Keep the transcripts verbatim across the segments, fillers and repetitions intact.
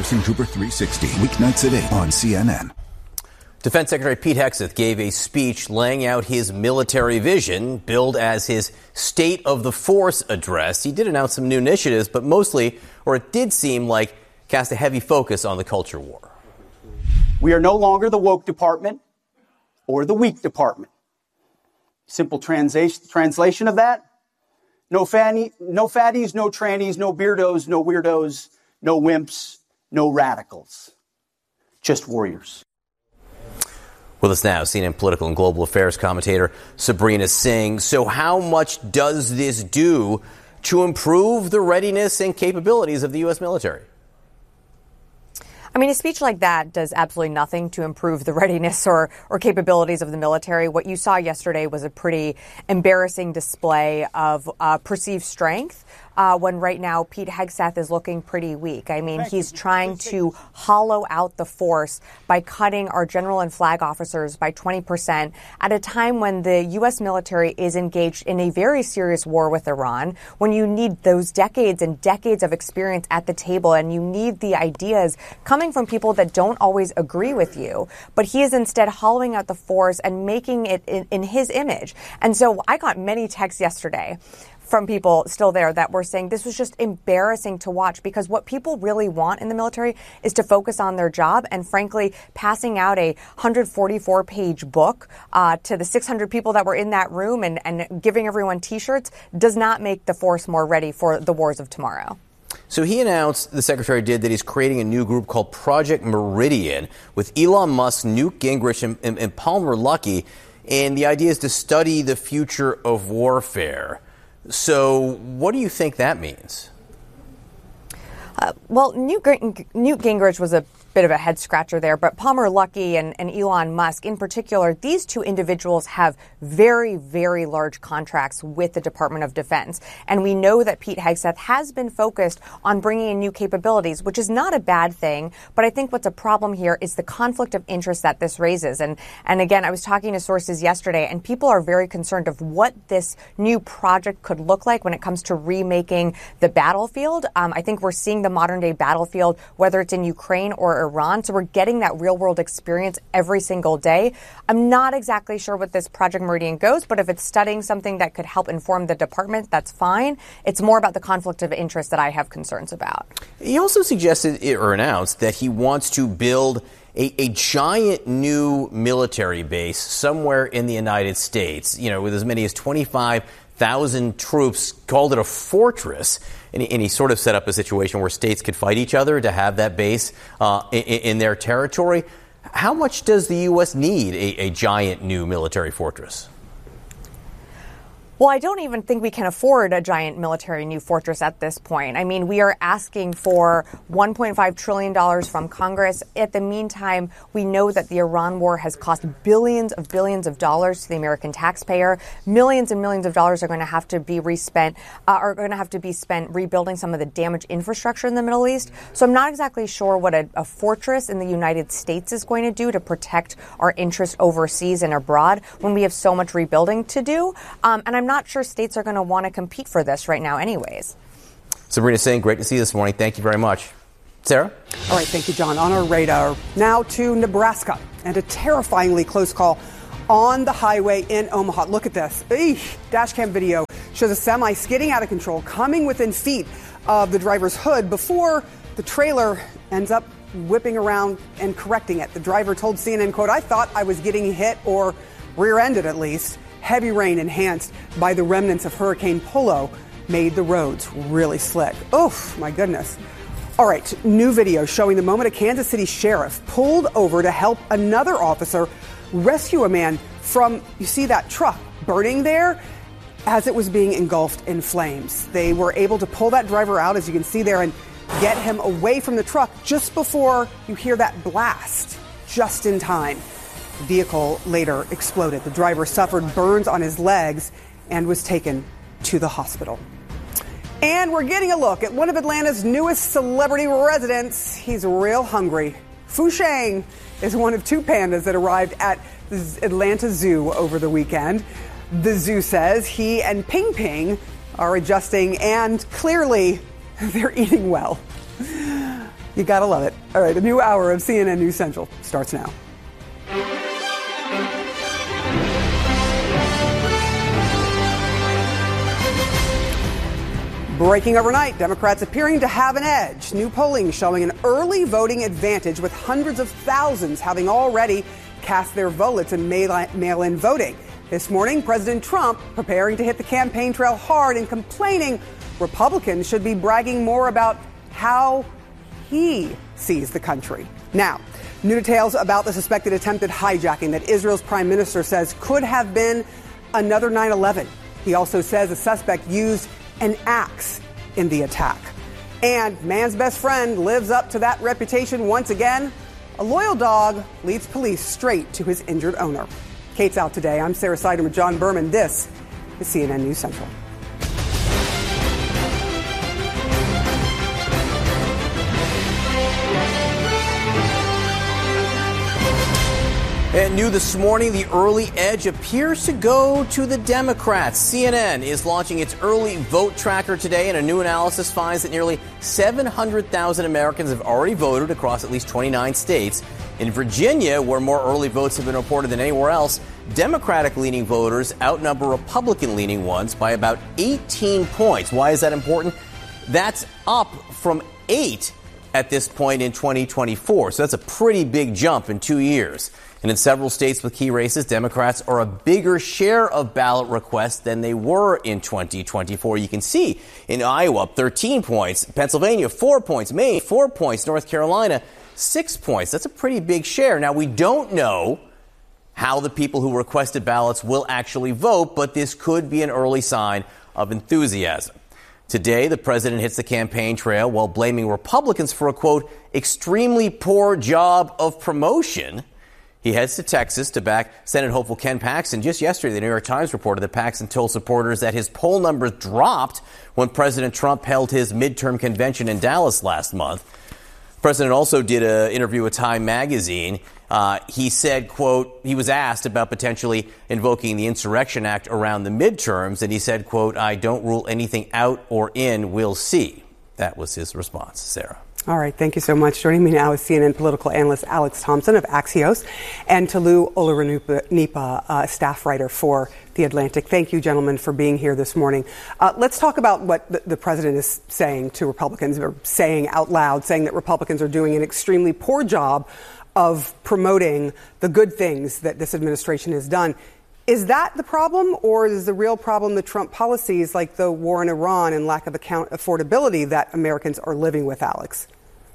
Anderson Cooper three sixty, weeknights at eight on C N N. Defense Secretary Pete Hegseth gave a speech laying out his military vision, billed as his State of the Force address. He did announce some new initiatives, but mostly, or it did seem like, cast a heavy focus on the culture war. We are no longer the woke department or the weak department. Simple transa- translation of that: no fanny, no fatties, no trannies, no beardos, no weirdos, no wimps, no radicals. Just warriors. With us now, C N N political and global affairs commentator Sabrina Singh. So how much does this do to improve the readiness and capabilities of the U S military? I mean, a speech like that does absolutely nothing to improve the readiness or, or capabilities of the military. What you saw yesterday was a pretty embarrassing display of uh, perceived strength. Uh, when right now Pete Hegseth is looking pretty weak. I mean, he's trying to hollow out the force by cutting our general and flag officers by twenty percent at a time when the U S military is engaged in a very serious war with Iran, when you need those decades and decades of experience at the table and you need the ideas coming from people that don't always agree with you. But he is instead hollowing out the force and making it in, in his image. And so I got many texts yesterday from people still there that were saying this was just embarrassing to watch, because what people really want in the military is to focus on their job. And frankly, passing out a one hundred forty-four page book uh, to the six hundred people that were in that room and, and giving everyone T-shirts does not make the force more ready for the wars of tomorrow. So he announced, the secretary did, that he's creating a new group called Project Meridian with Elon Musk, Newt Gingrich, and, and, and Palmer Luckey. And the idea is to study the future of warfare. So what do you think that means? Uh, well, Newt, Newt Gingrich was a bit of a head scratcher there, but Palmer Luckey and, and Elon Musk in particular, these two individuals have very, very large contracts with the Department of Defense. And we know that Pete Hegseth has been focused on bringing in new capabilities, which is not a bad thing. But I think what's a problem here is the conflict of interest that this raises. And, and again, I was talking to sources yesterday, and people are very concerned of what this new project could look like when it comes to remaking the battlefield. Um, I think we're seeing the modern day battlefield, whether it's in Ukraine or Iran. So we're getting that real world experience every single day. I'm not exactly sure what this Project Meridian goes, but if it's studying something that could help inform the department, that's fine. It's more about the conflict of interest that I have concerns about. He also suggested or announced that he wants to build a, a giant new military base somewhere in the United States, you know, with as many as twenty-five thousand troops, called it a fortress. And he, and he sort of set up a situation where states could fight each other to have that base uh, in, in their territory. How much does the U S need a, a giant new military fortress? Well, I don't even think we can afford a giant military new fortress at this point. I mean, we are asking for one point five trillion dollars from Congress. At the meantime, we know that the Iran war has cost billions of billions of dollars to the American taxpayer. Millions and millions of dollars are going to have to be respent, uh, are going to have to be spent rebuilding some of the damaged infrastructure in the Middle East. So I'm not exactly sure what a, a fortress in the United States is going to do to protect our interests overseas and abroad when we have so much rebuilding to do. Um, and I'm not sure states are going to want to compete for this right now anyways. Sabrina Singh, great to see you this morning. Thank you very much. Sarah? All right, thank you, John. On our radar, now to Nebraska and a terrifyingly close call on the highway in Omaha. Look at this. Eesh. Dash cam video shows a semi skidding out of control, coming within feet of the driver's hood before the trailer ends up whipping around and correcting it. The driver told C N N, quote, "I thought I was getting hit or rear-ended at least." Heavy rain enhanced by the remnants of Hurricane Polo made the roads really slick. Oh, my goodness. All right, new video showing the moment a Kansas City sheriff pulled over to help another officer rescue a man from, you see that truck burning there as it was being engulfed in flames. They were able to pull that driver out, as you can see there, and get him away from the truck just before you hear that blast, just in time. The vehicle later exploded. The driver suffered burns on his legs and was taken to the hospital. And we're getting a look at one of Atlanta's newest celebrity residents. He's real hungry. Fu Sheng is one of two pandas that arrived at the Atlanta Zoo over the weekend. The zoo says he and Ping Ping are adjusting, and clearly they're eating well. You gotta love it. All right, a new hour of C N N News Central starts now. Breaking overnight, Democrats appearing to have an edge. New polling showing an early voting advantage, with hundreds of thousands having already cast their votes in mail-in voting. This morning, President Trump preparing to hit the campaign trail hard and complaining Republicans should be bragging more about how he sees the country. Now, new details about the suspected attempted hijacking that Israel's prime minister says could have been another nine eleven. He also says the suspect used an axe in the attack. And man's best friend lives up to that reputation once again. A loyal dog leads police straight to his injured owner. Kate's out today. I'm Sarah Sider with John Berman. This is C N N News Central. And new this morning, the early edge appears to go to the Democrats. C N N is launching its early vote tracker today, and a new analysis finds that nearly seven hundred thousand Americans have already voted across at least twenty-nine states. In Virginia, where more early votes have been reported than anywhere else, Democratic-leaning voters outnumber Republican-leaning ones by about eighteen points. Why is that important? That's up from eight at this point in twenty twenty-four. So that's a pretty big jump in two years. And in several states with key races, Democrats are a bigger share of ballot requests than they were in twenty twenty-four. You can see in Iowa, thirteen points, Pennsylvania, four points, Maine, four points, North Carolina, six points. That's a pretty big share. Now, we don't know how the people who requested ballots will actually vote, but this could be an early sign of enthusiasm. Today, the president hits the campaign trail while blaming Republicans for a, quote, extremely poor job of promotion. He heads to Texas to back Senate hopeful Ken Paxton. Just yesterday, the New York Times reported that Paxton told supporters that his poll numbers dropped when President Trump held his midterm convention in Dallas last month. The president also did an interview with Time magazine. Uh, he said, quote, he was asked about potentially invoking the Insurrection Act around the midterms, and he said, quote, I don't rule anything out or in, we'll see. That was his response. Sarah. All right. Thank you so much. Joining me now is C N N political analyst Alex Thompson of Axios and Tolu Olorunnipa, uh, staff writer for The Atlantic. Thank you, gentlemen, for being here this morning. Uh, let's talk about what the, the president is saying to Republicans, or saying out loud, saying that Republicans are doing an extremely poor job of promoting the good things that this administration has done. Is that the problem, or is the real problem the Trump policies like the war in Iran and lack of account affordability that Americans are living with, Alex?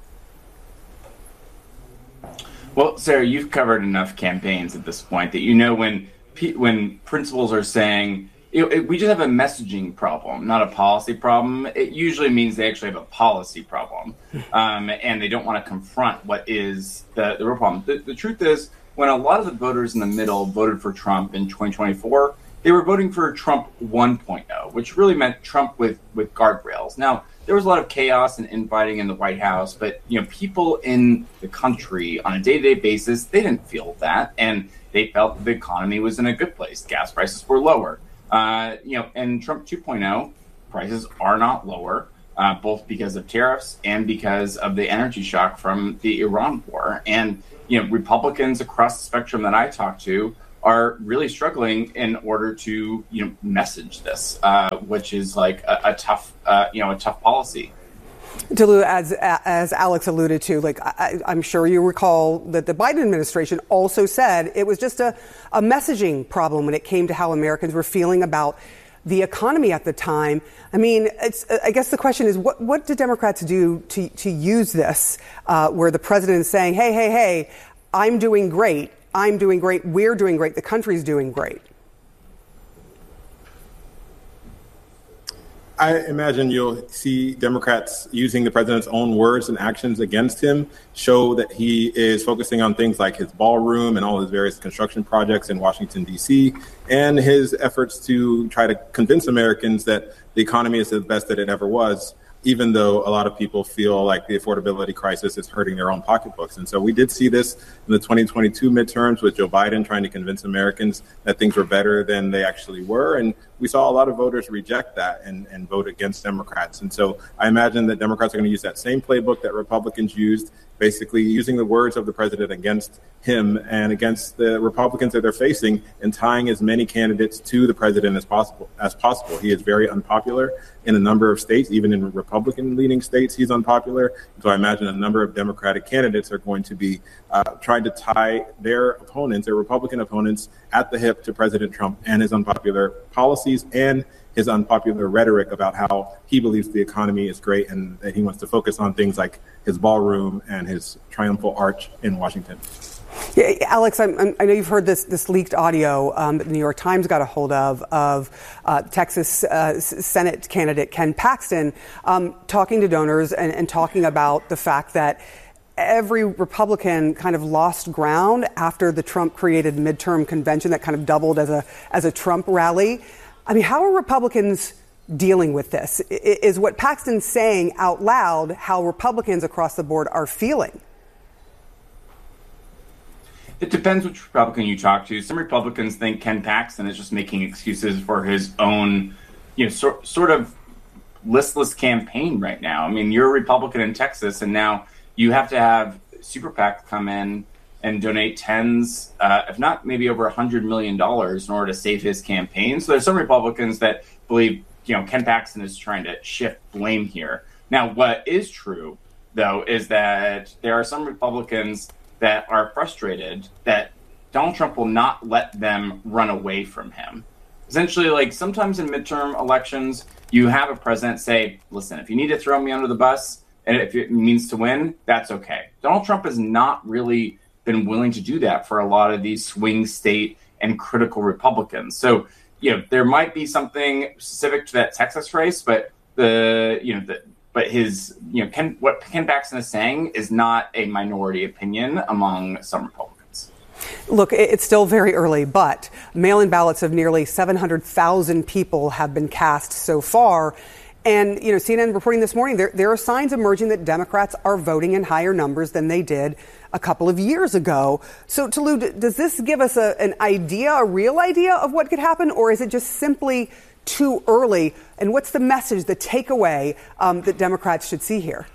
Well, Sarah, you've covered enough campaigns at this point that you know when when principals are saying, you know, it, we just have a messaging problem, not a policy problem, it usually means they actually have a policy problem, um, and they don't want to confront what is the, the real problem. The, the truth is, when a lot of the voters in the middle voted for Trump in twenty twenty-four, they were voting for Trump one point oh, which really meant Trump with, with guardrails. Now, there was a lot of chaos and infighting in the White House, but you know, people in the country on a day-to-day basis, they didn't feel that, and they felt that the economy was in a good place. Gas prices were lower. Uh, you know, and Trump two point oh prices are not lower, uh, both because of tariffs and because of the energy shock from the Iran war. And you know, Republicans across the spectrum that I talk to are really struggling in order to, you know, message this, uh, which is like a, a tough, uh, you know, a tough policy. Tolu, as as Alex alluded to, like I, I'm sure you recall that the Biden administration also said it was just a, a messaging problem when it came to how Americans were feeling about the economy at the time. I mean, it's, I guess the question is, what, what do Democrats do to, to use this, uh, where the president is saying, hey, hey, hey, I'm doing great, I'm doing great, we're doing great, the country's doing great? I imagine you'll see Democrats using the president's own words and actions against him, show that he is focusing on things like his ballroom and all his various construction projects in Washington, D C, and his efforts to try to convince Americans that the economy is the best that it ever was, even though a lot of people feel like the affordability crisis is hurting their own pocketbooks. And so we did see this in the twenty twenty-two midterms with Joe Biden trying to convince Americans that things were better than they actually were. And we saw a lot of voters reject that and, and vote against Democrats. And so I imagine that Democrats are going to use that same playbook that Republicans used, basically using the words of the president against him and against the Republicans that they're facing, and tying as many candidates to the president as possible. As possible, he is very unpopular in a number of states, even in Republican-leaning states. He's unpopular. So I imagine a number of Democratic candidates are going to be uh, trying to tie their opponents, their Republican opponents, at the hip to President Trump and his unpopular policies and his unpopular rhetoric about how he believes the economy is great and that he wants to focus on things like his ballroom and his triumphal arch in Washington. Yeah, Alex, I'm, I'm, I know you've heard this this leaked audio um, that the New York Times got a hold of of uh, Texas uh, Senate candidate Ken Paxton um, talking to donors and, and talking about the fact that every Republican kind of lost ground after the Trump-created midterm convention that kind of doubled as a as a Trump rally. I mean, how are Republicans dealing with this? Is what Paxton's saying out loud how Republicans across the board are feeling? It depends which Republican you talk to. Some Republicans think Ken Paxton is just making excuses for his own, you know, sort, sort of listless campaign right now. I mean, you're a Republican in Texas, and now you have to have super PAC come in and donate tens, uh, if not maybe over one hundred million dollars in order to save his campaign. So there's some Republicans that believe, you know, Ken Paxton is trying to shift blame here. Now, what is true, though, is that there are some Republicans that are frustrated that Donald Trump will not let them run away from him. Essentially, like sometimes in midterm elections, you have a president say, listen, if you need to throw me under the bus and if it means to win, that's okay. Donald Trump has not really been willing to do that for a lot of these swing state and critical Republicans. So, you know, there might be something specific to that Texas race, but the, you know, the, But his, you know, Ken, what Ken Paxton is saying is not a minority opinion among some Republicans. Look, it's still very early, but mail-in ballots of nearly seven hundred thousand people have been cast so far. And, you know, C N N reporting this morning, there, there are signs emerging that Democrats are voting in higher numbers than they did a couple of years ago. So, Tolu, does this give us a, an idea, a real idea of what could happen, or is it just simply too early? And what's the message, the takeaway um, that Democrats should see here?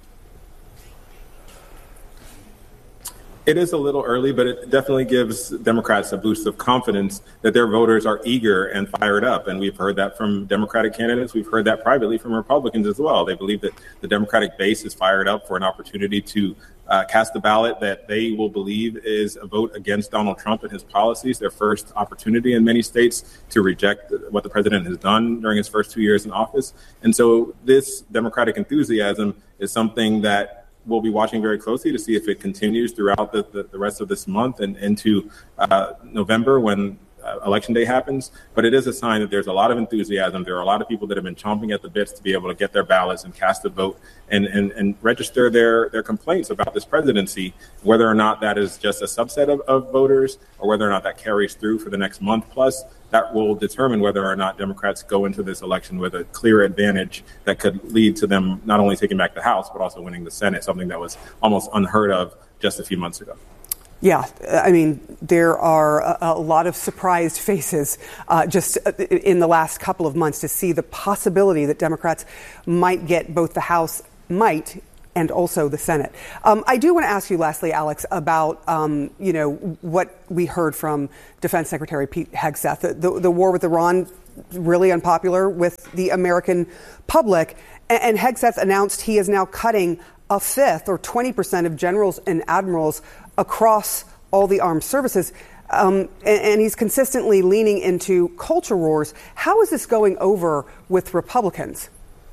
It is a little early, but it definitely gives Democrats a boost of confidence that their voters are eager and fired up. And we've heard that from Democratic candidates. We've heard that privately from Republicans as well. They believe that the Democratic base is fired up for an opportunity to uh, cast a ballot that they will believe is a vote against Donald Trump and his policies, their first opportunity in many states to reject what the president has done during his first two years in office. And so this Democratic enthusiasm is something that we'll be watching very closely to see if it continues throughout the, the, the rest of this month and into uh, November when uh, Election Day happens. But it is a sign that there's a lot of enthusiasm. There are a lot of people that have been chomping at the bits to be able to get their ballots and cast a vote and, and, and register their, their complaints about this presidency, whether or not that is just a subset of, of voters or whether or not that carries through for the next month plus. That will determine whether or not Democrats go into this election with a clear advantage that could lead to them not only taking back the House, but also winning the Senate, something that was almost unheard of just a few months ago. Yeah, I mean, there are a, a lot of surprised faces uh, just in the last couple of months to see the possibility that Democrats might get both the House, might, and also the Senate. Um, I do want to ask you lastly, Alex, about, um, you know, what we heard from Defense Secretary Pete Hegseth. The, the, the war with Iran, really unpopular with the American public. And, and Hegseth announced he is now cutting a fifth or twenty percent of generals and admirals across all the armed services. Um, and, and he's consistently leaning into culture wars. How is this going over with Republicans?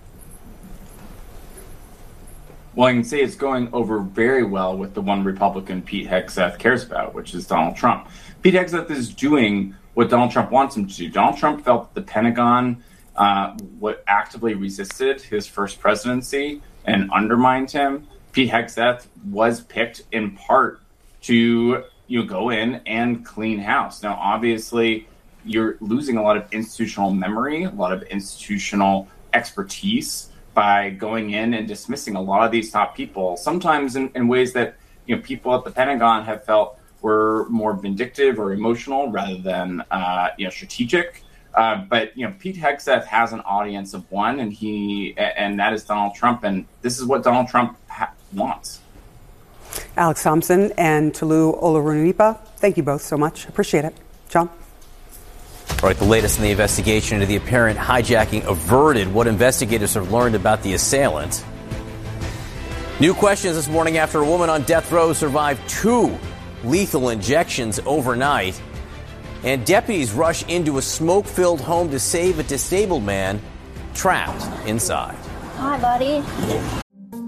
Well, I can say it's going over very well with the one Republican Pete Hegseth cares about, which is Donald Trump. Pete Hegseth is doing what Donald Trump wants him to do. Donald Trump felt that the Pentagon uh, what actively resisted his first presidency and undermined him. Pete Hegseth was picked in part to you know, go in and clean house. Now, obviously, you're losing a lot of institutional memory, a lot of institutional expertise by going in and dismissing a lot of these top people, sometimes in, in ways that you know people at the Pentagon have felt were more vindictive or emotional rather than uh, you know strategic. Uh, but you know, Pete Hegseth has an audience of one, and he and that is Donald Trump, and this is what Donald Trump ha- wants. Alex Thompson and Tolu Olorunnipa, thank you both so much. Appreciate it. John? All right, the latest in the investigation into the apparent hijacking averted. What investigators have learned about the assailant. New questions this morning after a woman on death row survived two lethal injections overnight. And deputies rush into a smoke-filled home to save a disabled man trapped inside. Hi, buddy.